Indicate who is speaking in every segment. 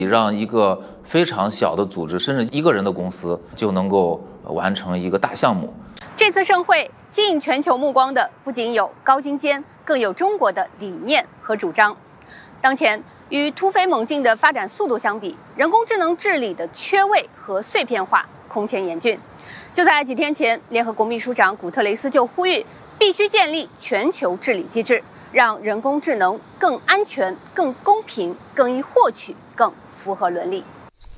Speaker 1: 让一个非常小的组织，甚至一个人的公司就能够完成一个大项目。
Speaker 2: 这次盛会吸引全球目光的不仅有高精尖，更有中国的理念和主张。当前与突飞猛进的发展速度相比，人工智能治理的缺位和碎片化空前严峻。就在几天前，联合国秘书长古特雷斯就呼吁，必须建立全球治理机制，让人工智能更安全、更公平、更易获取、更符合伦理。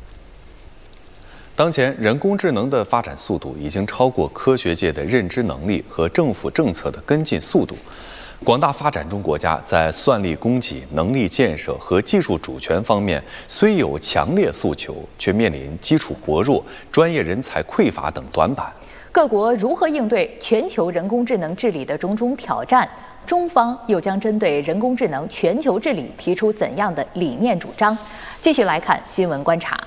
Speaker 3: 当前，人工智能的发展速度已经超过科学界的认知能力和政府政策的跟进速度。广大发展中国家在算力供给、能力建设和技术主权方面虽有强烈诉求，却面临基础薄弱、专业人才匮乏等短板。
Speaker 4: 各国如何应对全球人工智能治理的种种挑战？中方又将针对人工智能全球治理提出怎样的理念主张？继续来看新闻观察。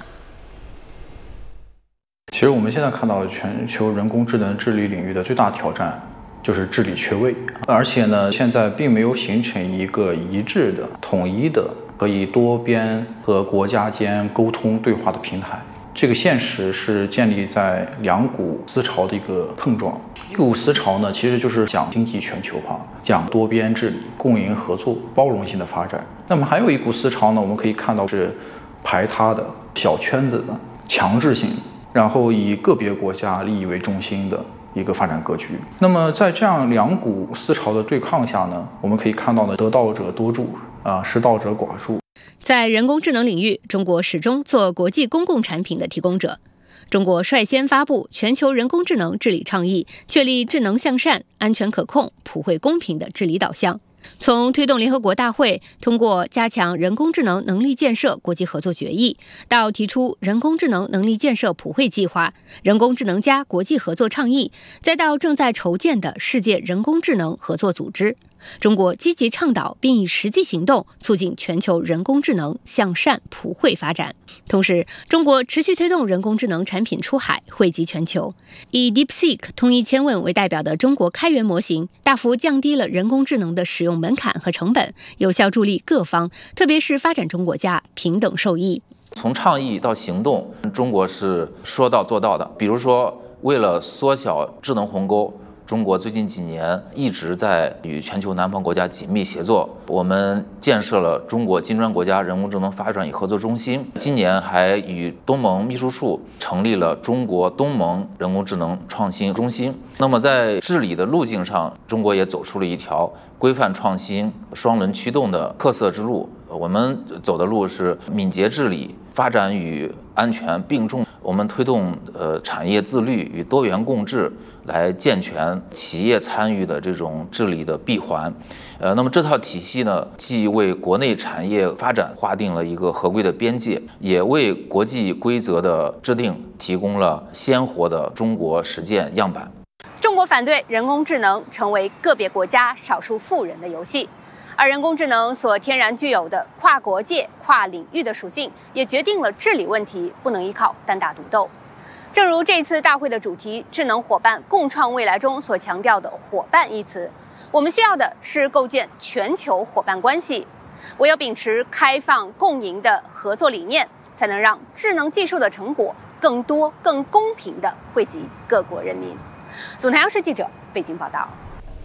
Speaker 5: 其实我们现在看到全球人工智能治理领域的最大挑战就是治理缺位，而且呢，现在并没有形成一个一致的、统一的可以多边和国家间沟通对话的平台。这个现实是建立在两股思潮的一个碰撞。一股思潮呢，其实就是讲经济全球化，讲多边治理、共赢合作、包容性的发展。那么还有一股思潮呢，我们可以看到是排他的、小圈子的、强制性的，然后以个别国家利益为中心的一个发展格局。那么在这样两股思潮的对抗下呢，我们可以看到呢，得道者多助失道者寡数。
Speaker 2: 在人工智能领域，中国始终做国际公共产品的提供者。中国率先发布全球人工智能治理倡议，确立智能向善、安全可控、普惠公平的治理导向。从推动联合国大会通过加强人工智能能力建设国际合作决议，到提出人工智能能力建设普惠计划、人工智能加国际合作倡议，再到正在筹建的世界人工智能合作组织，中国积极倡导并以实际行动促进全球人工智能向善普惠发展。同时，中国持续推动人工智能产品出海，惠及全球。以 DeepSeek 通义千问为代表的中国开源模型，大幅降低了人工智能的使用门槛和成本，有效助力各方，特别是发展中国家平等受益。
Speaker 1: 从倡议到行动，中国是说到做到的。比如说，为了缩小智能鸿沟，中国最近几年一直在与全球南方国家紧密协作。我们建设了中国金砖国家人工智能发展与合作中心，今年还与东盟秘书处成立了中国东盟人工智能创新中心。那么在治理的路径上，中国也走出了一条规范创新、双轮驱动的特色之路。我们走的路是敏捷治理，发展与安全并重。我们推动产业自律与多元共治，来健全企业参与的这种治理的闭环。那么这套体系呢，既为国内产业发展划定了一个合规的边界，也为国际规则的制定提供了鲜活的中国实践样板。
Speaker 2: 中国反对人工智能成为个别国家少数富人的游戏。而人工智能所天然具有的跨国界、跨领域的属性，也决定了治理问题不能依靠单打独斗。正如这次大会的主题“智能伙伴共创未来”中所强调的“伙伴”一词，我们需要的是构建全球伙伴关系。唯有秉持开放共赢的合作理念，才能让智能技术的成果更多、更公平地惠及各国人民。总台央视记者北京报道。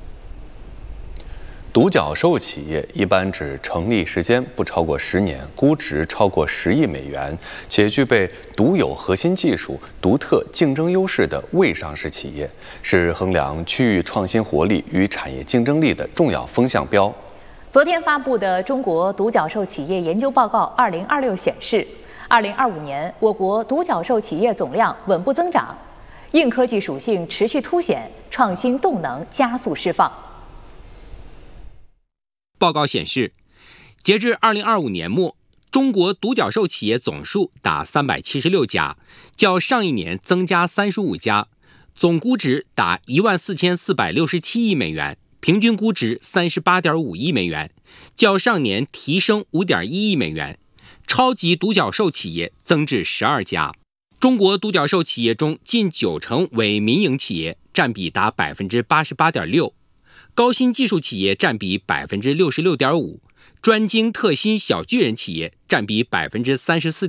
Speaker 3: 独角兽企业一般指成立时间不超过10年，估值超过10亿美元，且具备独有核心技术、独特竞争优势的未上市企业，是衡量区域创新活力与产业竞争力的重要风向标。
Speaker 4: 昨天发布的中国独角兽企业研究报告2026显示，2025年我国独角兽企业总量稳步增长，硬科技属性持续凸显，创新动能加速释放。
Speaker 6: 报告显示，截至2025年末，中国独角兽企业总数达376家，较上一年增加35家，总估值达14467亿美元，平均估值38.5亿美元，较上年提升5.1亿美元。超级独角兽企业增至12家。中国独角兽企业中，近90%为民营企业，占比达88.6%。高新技术企业占比66.5%，专精特新小巨人企业占比34.5%。